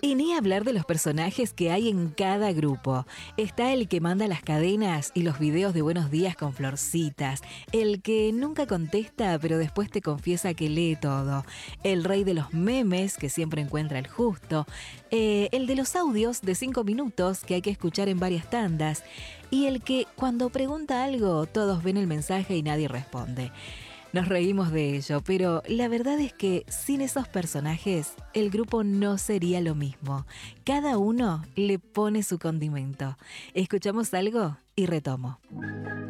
Y ni hablar de los personajes que hay en cada grupo. Está el que manda las cadenas y los videos de buenos días con florcitas, el que nunca contesta pero después te confiesa que lee todo, el rey de los memes que siempre encuentra el justo, el de los audios de 5 minutos que hay que escuchar en varias tandas y el que cuando pregunta algo todos ven el mensaje y nadie responde. Nos reímos de ello, pero la verdad es que sin esos personajes, el grupo no sería lo mismo. Cada uno le pone su condimento. Escuchamos algo y retomo.